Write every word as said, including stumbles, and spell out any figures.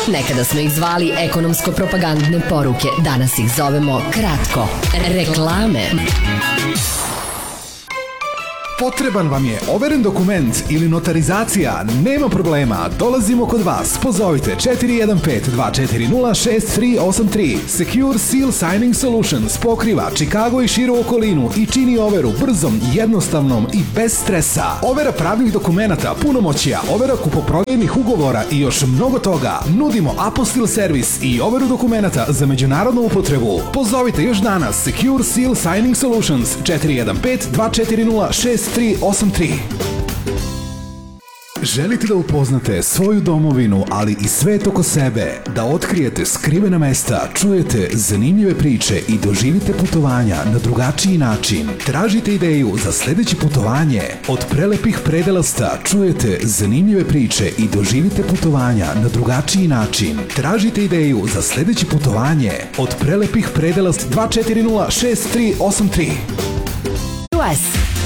Nekada smo ih zvali ekonomsko-propagandne poruke, danas ih zovemo kratko. Reklame. Potreban vam je overen dokument ili notarizacija? Nema problema, dolazimo kod vas. Pozovite četiri jedan pet dva četiri nula šest tri osam tri. Secure Seal Signing Solutions pokriva Chicago i širu okolinu i čini overu brzom, jednostavnom i bez stresa. Overa pravnih dokumenata, punomoćja, overa kupoprodajnih ugovora i još mnogo toga. Nudimo apostil servis i overu dokumenata za međunarodnu upotrebu. Pozovite još danas Secure Seal Signing Solutions četiri jedan pet dva četiri nula šest tri osam tri. Želite da upoznate svoju domovinu, ali i svet oko sebe, da otkrijete skrivena mesta, čujete zanimljive priče i doživite putovanja na drugačiji način? Tražite ideju za sledeće putovanje? Od prelepih predelasta čujete zanimljive priče i doživite putovanja na drugačiji način? Tražite ideju za sledeće putovanje? Od prelepih predelasta dva četiri nula šest tri osam tri. U S